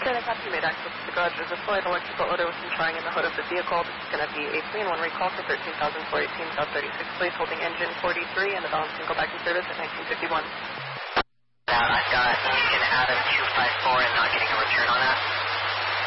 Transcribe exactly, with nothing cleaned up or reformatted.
Skydeck after you made access to the garage. There's a slight electrical odor with some charring in the hood of the vehicle. This is going to be a three in one recall for thirteen thousand four hundred eighteen South thirty-sixth Place, holding engine forty-three, and the balance can go back in service at nineteen fifty-one. Now, I've got an Adam two five four and not getting a return on that.